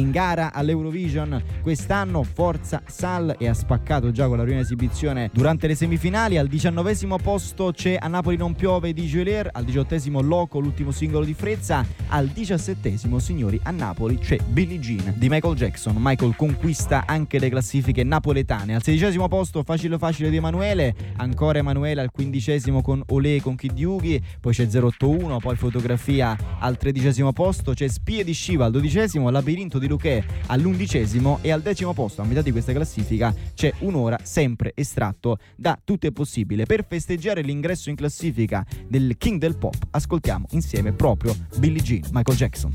in gara all'Eurovision quest'anno. Forza Sal, e ha spaccato già con la prima esibizione durante le semifinali. Al 19° posto c'è A Napoli non piove di Geolier, al 18° Loco, l'ultimo singolo di Frezza, al 17° signori a Napoli c'è Billie Jean di Michael Jackson. Michael conquista anche le classifiche napoletane. Al 16° posto Facile facile di Emanuele, ancora Emanuele al 15° con Olé con Kid Yugi, poi c'è 081, poi Fotografia al 13° posto, c'è Spie di Shiva al 12°, Labirinto di Luché all'11° e al 10° posto, a metà di questa classifica, c'è Un'ora, sempre estratto da Tutto è possibile. Per festeggiare l'ingresso in classifica del King del Pop ascoltiamo insieme proprio Billie Jean, Michael Jackson.